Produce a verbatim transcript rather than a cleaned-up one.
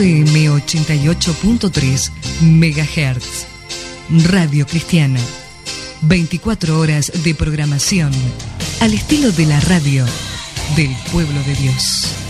M ochenta y ocho punto tres megahertz. Radio Cristiana. veinticuatro horas de programación al estilo de la radio del pueblo de Dios.